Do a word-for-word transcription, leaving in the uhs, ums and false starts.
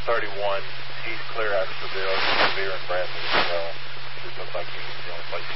thirty-one, he's clear out of Seville, Severe and Bradley as well. Just looks like he's the only place